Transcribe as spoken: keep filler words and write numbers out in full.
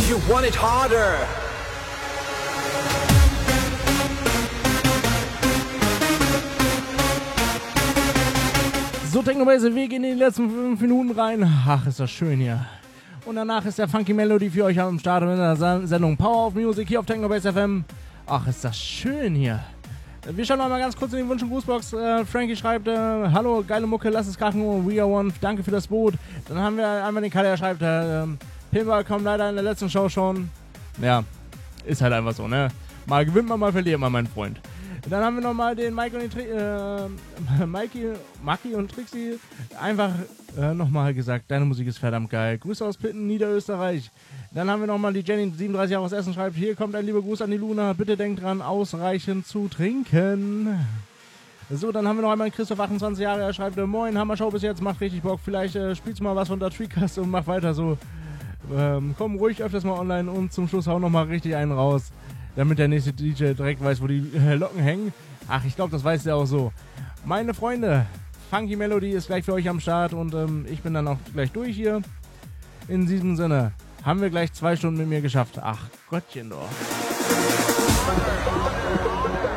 You want it harder. So, Technobase, wir gehen in die letzten fünf Minuten rein. Ach, ist das schön hier. Und danach ist der Funky Melody für euch am Start mit der Sendung Power of Music hier auf Technobase F M. Ach, ist das schön hier. Wir schauen noch mal ganz kurz in die Wunsch- und Grußbox. Äh, Frankie schreibt, äh, hallo, geile Mucke, lass es krachen, we are one, danke für das Boot. Dann haben wir einmal den Kalle, der schreibt, äh, Pinball kommt leider in der letzten Show schon. Ja, ist halt einfach so, ne? Mal gewinnt man, mal verliert man, mein Freund. Dann haben wir nochmal den Mike und die Tri- äh, Mikey, Maki und Trixie. Einfach äh, nochmal gesagt, deine Musik ist verdammt geil. Grüße aus Pitten, Niederösterreich. Dann haben wir nochmal die Jenny, siebenunddreißig Jahre aus Essen, schreibt, hier kommt ein lieber Gruß an die Luna. Bitte denkt dran, ausreichend zu trinken. So, dann haben wir noch einmal Christoph, achtundzwanzig Jahre, er schreibt, moin, Hammer-Show bis jetzt, macht richtig Bock. Vielleicht äh, spielst du mal was von der Treecast und mach weiter so. Ähm, komm ruhig öfters mal online und zum Schluss hau nochmal richtig einen raus, damit der nächste D J direkt weiß, wo die äh, Locken hängen. Ach, ich glaube, das weiß der auch so. Meine Freunde, Funky Melody ist gleich für euch am Start und ähm, ich bin dann auch gleich durch hier. In diesem Sinne haben wir gleich zwei Stunden mit mir geschafft. Ach Gottchen doch.